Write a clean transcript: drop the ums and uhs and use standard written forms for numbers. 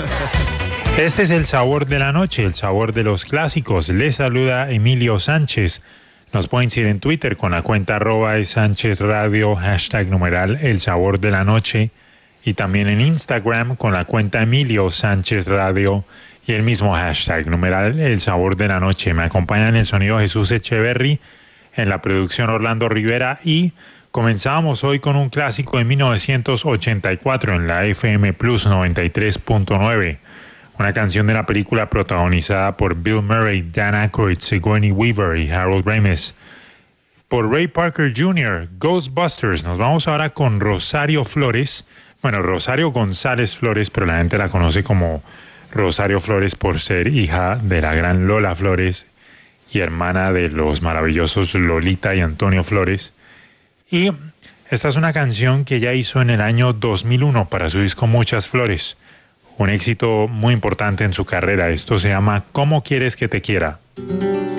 Este es el sabor de la noche, el sabor de los clásicos. Les saluda Emilio Sánchez. Nos pueden seguir en Twitter con la cuenta @SánchezRadio, #numeral El Sabor de la Noche. Y también en Instagram con la cuenta Emilio Sánchez Radio y el mismo hashtag, numeral El Sabor de la Noche. Me acompaña en el sonido Jesús Echeverry, en la producción Orlando Rivera, y comenzamos hoy con un clásico de 1984 en la FM Plus 93.9. Una canción de la película protagonizada por Bill Murray, Dan Aykroyd, Sigourney Weaver y Harold Ramis. Por Ray Parker Jr., Ghostbusters. Nos vamos ahora con Rosario Flores. Bueno, Rosario González Flores, pero la gente la conoce como Rosario Flores por ser hija de la gran Lola Flores y hermana de los maravillosos Lolita y Antonio Flores. Y esta es una canción que ella hizo en el año 2001 para su disco Muchas Flores. Un éxito muy importante en su carrera. Esto se llama ¿Cómo quieres que te quiera?